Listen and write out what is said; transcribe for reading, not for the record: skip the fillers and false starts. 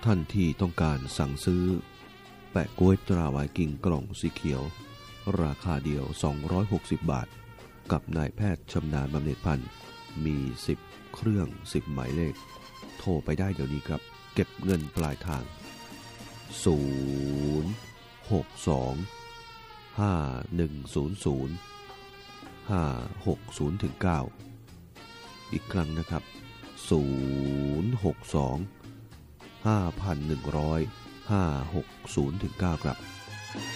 ท่านที่ต้องการสั่งซื้อแปะก๊วยตราไวกิ้งกล่องสีเขียวราคาเดียว260 บาทกับนายแพทย์ชำนาญบำเหน็จพันธุ์มี10เครื่อง10หมายเลขโทรไปได้เดี๋ยวนี้ครับเก็บเงินปลายทาง062 5100 560-9อีกครั้งนะครับ062 5100 560-9ครับ